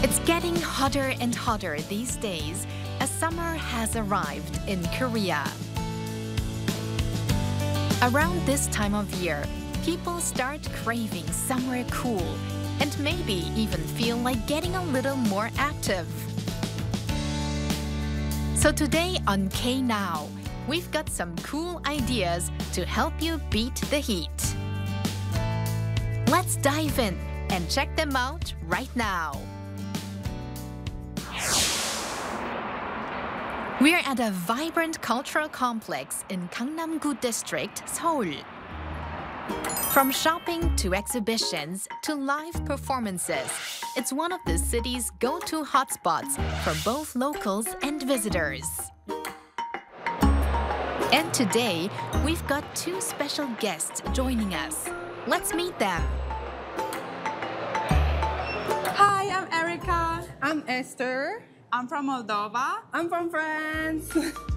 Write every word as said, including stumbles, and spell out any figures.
It's getting hotter and hotter these days as summer has arrived in Korea. Around this time of year, people start craving somewhere cool and maybe even feel like getting a little more active. So today on K Now, we've got some cool ideas to help you beat the heat. Let's dive in and check them out right now. We're at a vibrant cultural complex in Gangnam-gu District, Seoul. From shopping to exhibitions to live performances, it's one of the city's go-to hotspots for both locals and visitors. And today, we've got two special guests joining us. Let's meet them. Hi, I'm Erica. I'm Esther. I'm from Moldova. I'm from France.